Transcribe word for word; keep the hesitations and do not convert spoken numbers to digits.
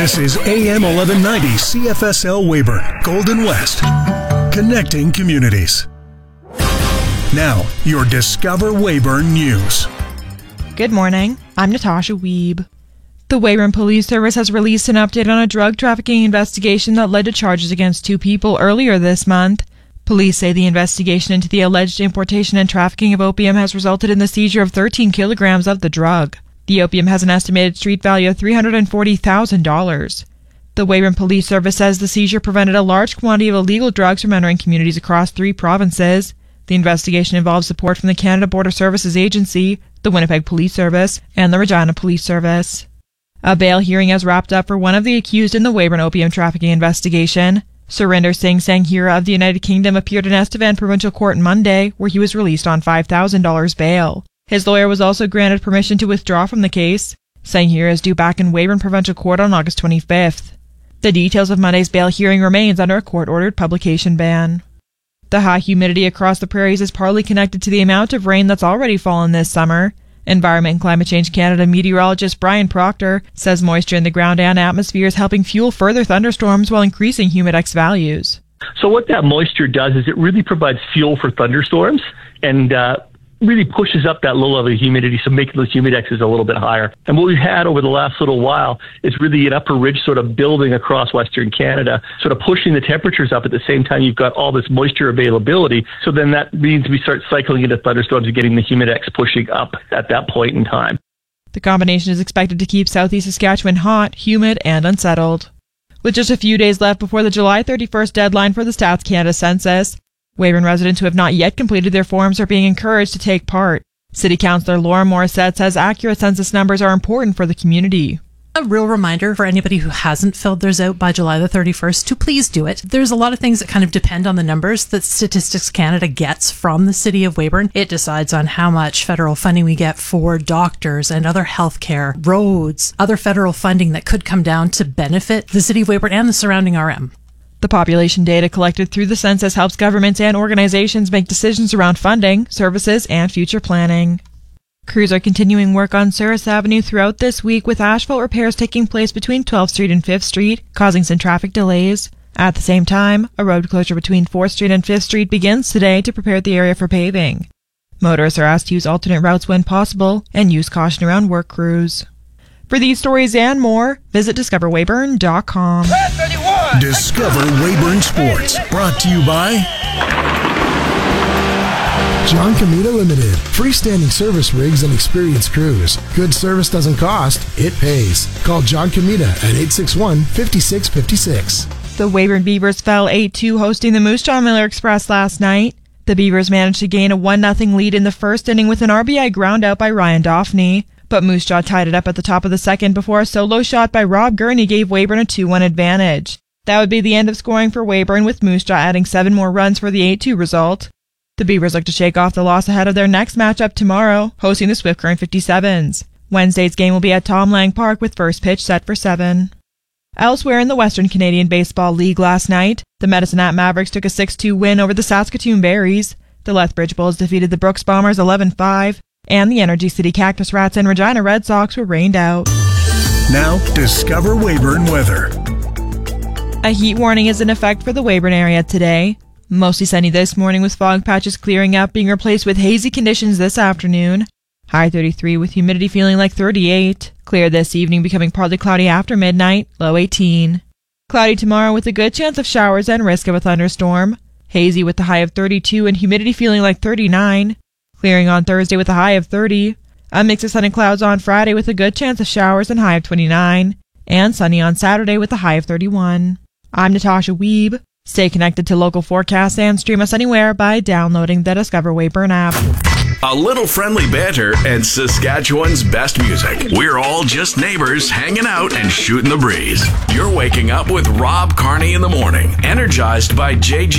This is A M eleven ninety C F S L Weyburn, Golden West, connecting communities. Now, your Discover Weyburn News. Good morning. I'm Natasha Wiebe. The Weyburn Police Service has released an update on a drug trafficking investigation that led to charges against two people earlier this month. Police say the investigation into the alleged importation and trafficking of opium has resulted in the seizure of thirteen kilograms of the drug. The opium has an estimated street value of three hundred forty thousand dollars. The Weyburn Police Service says the seizure prevented a large quantity of illegal drugs from entering communities across three provinces. The investigation involves support from the Canada Border Services Agency, the Winnipeg Police Service, and the Regina Police Service. A bail hearing has wrapped up for one of the accused in the Weyburn opium trafficking investigation. Surinder Singh Sanghira of the United Kingdom appeared in Estevan Provincial Court Monday, where he was released on five thousand dollars bail. His lawyer was also granted permission to withdraw from the case. Sanghira is due back in Weyburn Provincial Court on August twenty-fifth. The details of Monday's bail hearing remains under a court-ordered publication ban. The high humidity across the prairies is partly connected to the amount of rain that's already fallen this summer. Environment and Climate Change Canada meteorologist Brian Proctor says moisture in the ground and atmosphere is helping fuel further thunderstorms while increasing humidex values. So what that moisture does is it really provides fuel for thunderstorms and uh, really pushes up that low level of humidity, so making those humidexes a little bit higher. And what we've had over the last little while is really an upper ridge sort of building across Western Canada, sort of pushing the temperatures up at the same time you've got all this moisture availability. So then that means we start cycling into thunderstorms and getting the humidex pushing up at that point in time. The combination is expected to keep southeast Saskatchewan hot, humid, and unsettled. With just a few days left before the July thirty-first deadline for the Stats Canada census, Weyburn residents who have not yet completed their forms are being encouraged to take part. City Councillor Laura Morissette says accurate census numbers are important for the community. A real reminder for anybody who hasn't filled theirs out by July the thirty-first to please do it. There's a lot of things that kind of depend on the numbers that Statistics Canada gets from the city of Weyburn. It decides on how much federal funding we get for doctors and other healthcare, roads, other federal funding that could come down to benefit the city of Weyburn and the surrounding R M. The population data collected through the census helps governments and organizations make decisions around funding, services, and future planning. Crews are continuing work on Souris Avenue throughout this week, with asphalt repairs taking place between twelfth Street and fifth Street, causing some traffic delays. At the same time, a road closure between fourth Street and fifth Street begins today to prepare the area for paving. Motorists are asked to use alternate routes when possible and use caution around work crews. For these stories and more, visit discover weyburn dot com. Discover Weyburn Sports, brought to you by John Comita Limited. Freestanding service rigs and experienced crews. Good service doesn't cost, it pays. Call John Comita at eight six one, five six five six. The Weyburn Beavers fell eight two hosting the Moose Jaw Miller Express last night. The Beavers managed to gain a one nothing lead in the first inning with an R B I ground out by Ryan Daphne, but Moose Jaw tied it up at the top of the second before a solo shot by Rob Gurney gave Weyburn a two one advantage. That would be the end of scoring for Weyburn, with Moose Jaw adding seven more runs for the eight two result. The Beavers look to shake off the loss ahead of their next matchup tomorrow, hosting the Swift Current fifty-sevens. Wednesday's game will be at Tom Lang Park with first pitch set for seven. Elsewhere in the Western Canadian Baseball League last night, the Medicine Hat Mavericks took a six two win over the Saskatoon Berries. The Lethbridge Bulls defeated the Brooks Bombers eleven five, and the Energy City Cactus Rats and Regina Red Sox were rained out. Now, Discover Weyburn weather. A heat warning is in effect for the Weyburn area today. Mostly sunny this morning with fog patches clearing up, being replaced with hazy conditions this afternoon. High thirty-three with humidity feeling like thirty-eight. Clear this evening, becoming partly cloudy after midnight, low eighteen. Cloudy tomorrow with a good chance of showers and risk of a thunderstorm. Hazy with a high of thirty-two and humidity feeling like thirty-nine. Clearing on Thursday with a high of thirty. A mix of sun and clouds on Friday with a good chance of showers and high of twenty-nine. And sunny on Saturday with a high of thirty-one. I'm Natasha Wiebe. Stay connected to local forecasts and stream us anywhere by downloading the Discover Weyburn app. A little friendly banter and Saskatchewan's best music. We're all just neighbors hanging out and shooting the breeze. You're waking up with Rob Carney in the morning, energized by J G